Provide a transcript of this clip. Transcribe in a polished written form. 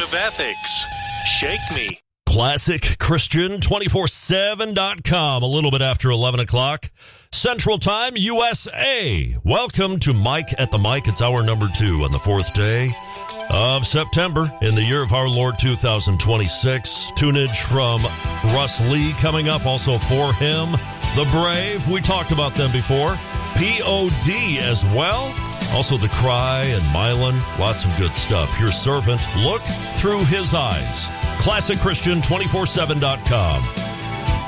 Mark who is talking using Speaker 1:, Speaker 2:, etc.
Speaker 1: of ethics. Shake me.
Speaker 2: ClassicChristian247.com, a little bit after 11 o'clock. Central Time, USA. Welcome to Mike at the Mic. It's hour number 2 on the 4th day of September in the year of our Lord 2026. Tunage from Russ Lee coming up also for him. The Brave, we talked about them before. POD as well. Also The Cry and Milan. Lots of good stuff. Your servant, look through his eyes. ClassicChristian247.com.